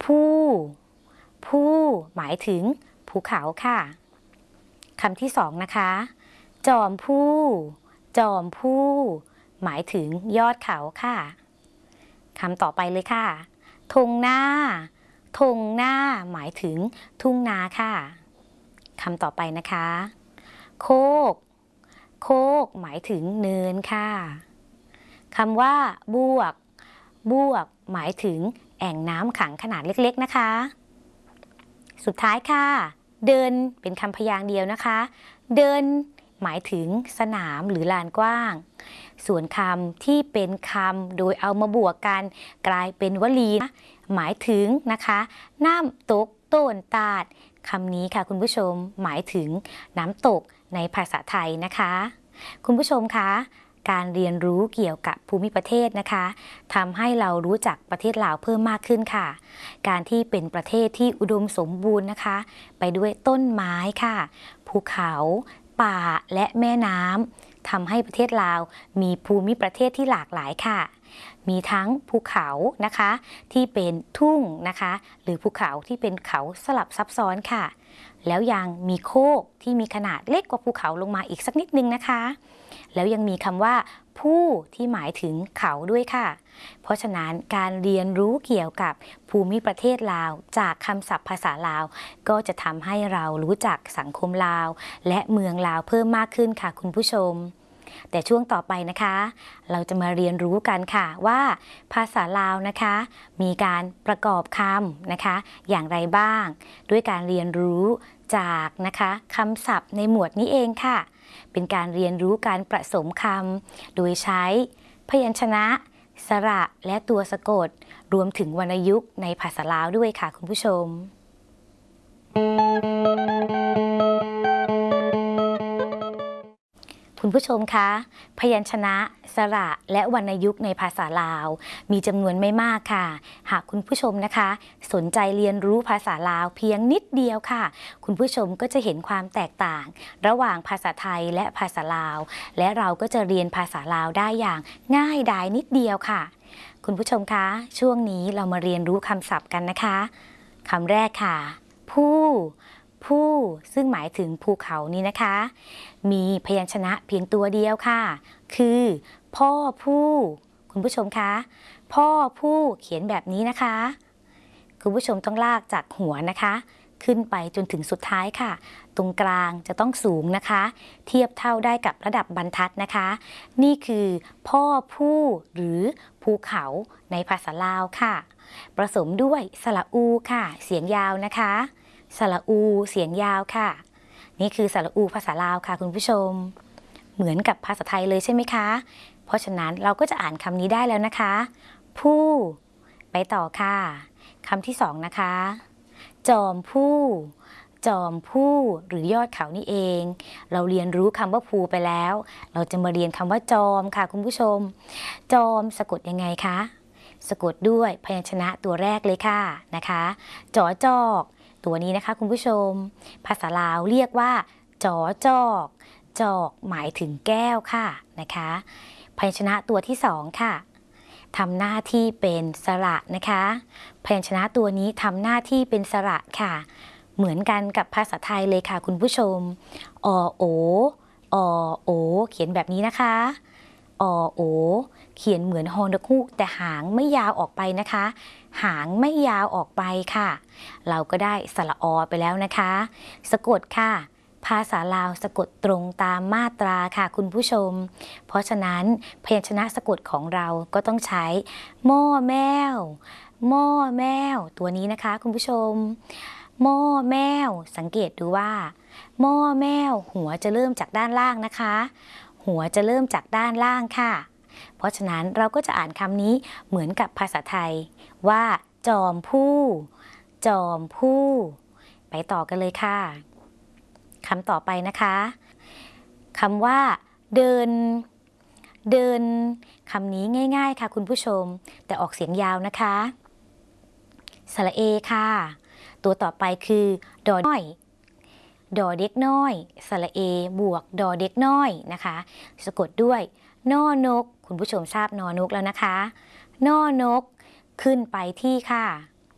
ผู้ผู้หมายถึงภูเขาค่ะคำที่สองนะคะจอมผู้จอมผู้หมายถึงยอดเขาค่ะคำต่อไปเลยค่ะธงหน้าธงหน้าหมายถึงทุ่งนาค่ะคำต่อไปนะคะโคกโคกหมายถึงเนินค่ะคำว่าบวกบวกหมายถึงแอ่งน้ำขังขนาดเล็กๆนะคะสุดท้ายค่ะเดินเป็นคำพยางค์เดียวนะคะเดินหมายถึงสนามหรือลานกว้างส่วนคำที่เป็นคำโดยเอามาบวกกันกลายเป็นวลีหมายถึงนะคะน้ำตกโต้นตาดคำนี้ค่ะคุณผู้ชมหมายถึงน้ำตกในภาษาไทยนะคะคุณผู้ชมคะการเรียนรู้เกี่ยวกับภูมิประเทศนะคะทำให้เรารู้จักประเทศลาวเพิ่มมากขึ้นค่ะการที่เป็นประเทศที่อุดมสมบูรณ์นะคะไปด้วยต้นไม้ค่ะภูเขาป่าและแม่น้ำทำให้ประเทศลาวมีภูมิประเทศที่หลากหลายค่ะมีทั้งภูเขานะคะที่เป็นทุ่งนะคะหรือภูเขาที่เป็นเขาสลับซับซ้อนค่ะแล้วยังมีโคกที่มีขนาดเล็กกว่าภูเขาลงมาอีกสักนิดนึงนะคะแล้วยังมีคำว่าผู้ที่หมายถึงเขาด้วยค่ะเพราะฉะนั้นการเรียนรู้เกี่ยวกับภูมิประเทศลาวจากคำศัพท์ภาษาลาวก็จะทำให้เรารู้จักสังคมลาวและเมืองลาวเพิ่มมากขึ้นค่ะคุณผู้ชมแต่ช่วงต่อไปนะคะเราจะมาเรียนรู้กันค่ะว่าภาษาลาวนะคะมีการประกอบคำนะคะอย่างไรบ้างด้วยการเรียนรู้จากนะคะคำศัพท์ในหมวดนี้เองค่ะเป็นการเรียนรู้การผสมคำโดยใช้พยัญชนะสระและตัวสะกดรวมถึงวรรณยุกต์ในภาษาลาวด้วยค่ะคุณผู้ชมคุณผู้ชมคะพยัญชนะสระและวรรณยุกต์ในภาษาลาวมีจำนวนไม่มากค่ะหากคุณผู้ชมนะคะสนใจเรียนรู้ภาษาลาวเพียงนิดเดียวค่ะคุณผู้ชมก็จะเห็นความแตกต่างระหว่างภาษาไทยและภาษาลาวและเราก็จะเรียนภาษาลาวได้อย่างง่ายดายนิดเดียวค่ะคุณผู้ชมคะช่วงนี้เรามาเรียนรู้คำศัพท์กันนะคะคำแรกค่ะผู้ซึ่งหมายถึงภูเขานี้นะคะมีพยัญชนะเพียงตัวเดียวค่ะคือพ่อผู้คุณผู้ชมคะพ่อผู้เขียนแบบนี้นะคะคุณผู้ชมต้องลากจากหัวนะคะขึ้นไปจนถึงสุดท้ายค่ะตรงกลางจะต้องสูงนะคะเทียบเท่าได้กับระดับบรรทัดนะคะนี่คือพ่อผู้หรือภูเขาในภาษาลาวค่ะผสมด้วยสระอูค่ะเสียงยาวนะคะสระอูเสียงยาวค่ะนี่คือสระอูภาษาลาวค่ะคุณผู้ชมเหมือนกับภาษาไทยเลยใช่ไหมคะเพราะฉะนั้นเราก็จะอ่านคำนี้ได้แล้วนะคะผู้ไปต่อค่ะคำที่สองนะคะจอมผู้จอมผู้หรือยอดเขานี่เองเราเรียนรู้คำว่าภูไปแล้วเราจะมาเรียนคำว่าจอมค่ะคุณผู้ชมจอมสะกดยังไงคะสะกดด้วยพยัญชนะตัวแรกเลยค่ะนะคะจอจอกตัวนี้นะคะคุณผู้ชมภาษาลาวเรียกว่าจอจอกจอกหมายถึงแก้วค่ะนะคะพยัญชนะตัวที่สองค่ะทำหน้าที่เป็นสระนะคะพยัญชนะตัวนี้ทำหน้าที่เป็นสระค่ะเหมือนกันกับภาษาไทยเลยค่ะคุณผู้ชมอโออโอเขียนแบบนี้นะคะอโอเขียนเหมือนฮอนกฮูกแต่หางไม่ยาวออกไปนะคะหางไม่ยาวออกไปค่ะเราก็ได้สระอไปแล้วนะคะสะกดค่ะภาษาลาวสะกดตรงตามมาตราค่ะคุณผู้ชมเพราะฉะนั้นพยัญชนะสะกดของเราก็ต้องใช้หม้อแมวหม้อแมวตัวนี้นะคะคุณผู้ชมหม้อแมวสังเกตดูว่าหม้อแมวหัวจะเริ่มจากด้านล่างนะคะหัวจะเริ่มจากด้านล่างค่ะเพราะฉะนั้นเราก็จะอ่านคำนี้เหมือนกับภาษาไทยว่าจอมผู้จอมผู้ไปต่อกันเลยค่ะคำต่อไปนะคะคำว่าเดินเดินคำนี้ง่ายๆค่ะคุณผู้ชมแต่ออกเสียงยาวนะคะสระเอค่ะตัวต่อไปคือดอน้อยดอเด็กน้อยสระเอบวกดอเด็กน้อยนะคะสะกดด้วยนอนกคุณผู้ชมทราบนอนกแล้วนะคะนอนกขึ้นไปที่ค่ะ